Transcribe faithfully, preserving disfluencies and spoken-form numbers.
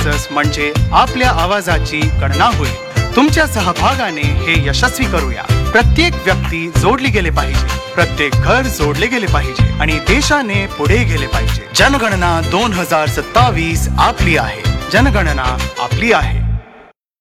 Census म्हणजे आपल्या आवाजाची गणना होईल. तुमच्या सहभागाने हे यशस्वी करूया. प्रत्येक व्यक्ती जोडली गेले पाहिजे, प्रत्येक घर जोडले गेले पाहिजे आणि देशाने पुढे गेले पाहिजे. जनगणना दोन हजार सत्तावीस आपली आहे. जनगणना आपली आहे.